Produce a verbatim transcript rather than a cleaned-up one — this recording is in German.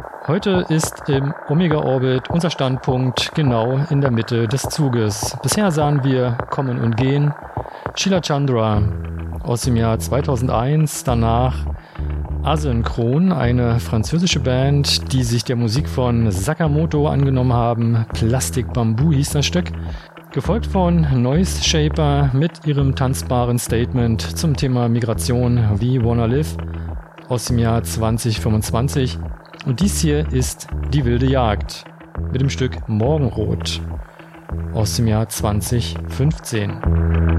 Heute ist im Omega-Orbit unser Standpunkt genau in der Mitte des Zuges. Bisher sahen wir Kommen und Gehen, Sheila Chandra aus dem Jahr zweitausendeins, danach Asynchron, eine französische Band, die sich der Musik von Sakamoto angenommen haben. Plastic Bamboo hieß das Stück. Gefolgt von Noise Shaper mit ihrem tanzbaren Statement zum Thema Migration wie Wanna Live aus dem Jahr zweitausendfünfundzwanzig. Und dies hier ist Die wilde Jagd mit dem Stück Morgenrot aus dem Jahr zweitausendfünfzehn.